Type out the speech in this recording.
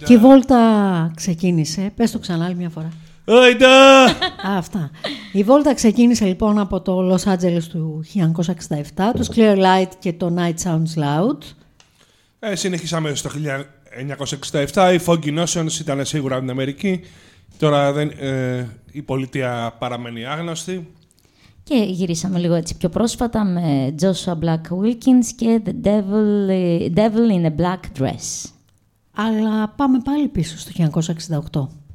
Και η βόλτα ξεκίνησε. Πες το ξανά άλλη μια φορά. Αυτά. Η βόλτα ξεκίνησε λοιπόν από το Los Angeles του 1967, τους Clear Light και το Night Sounds Loud. Συνεχίσαμε στο 1967. Η Foggy Notions ήταν σίγουρα από την Αμερική. Τώρα η πολιτεία παραμένει άγνωστη. Και γυρίσαμε λίγο έτσι πιο πρόσφατα με Joshua Black Wilkins και The Devil in a Black Dress. Αλλά πάμε πάλι πίσω στο 1968.